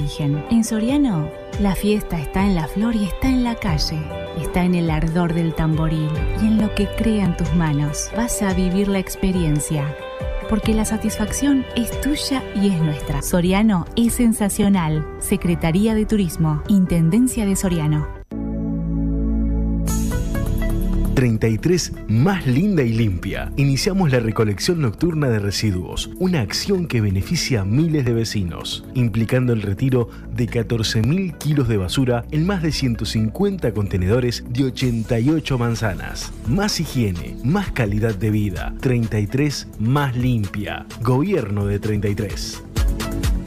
origen. En Soriano, la fiesta está en la flor y está en la calle. Está en el ardor del tamboril y en lo que crean tus manos. Vas a vivir la experiencia, porque la satisfacción es tuya y es nuestra. Soriano es sensacional. Secretaría de Turismo, Intendencia de Soriano. 33 más linda y limpia. Iniciamos la recolección nocturna de residuos, una acción que beneficia a miles de vecinos, implicando el retiro de 14.000 kilos de basura en más de 150 contenedores de 88 manzanas. Más higiene, más calidad de vida. 33 más limpia. Gobierno de 33.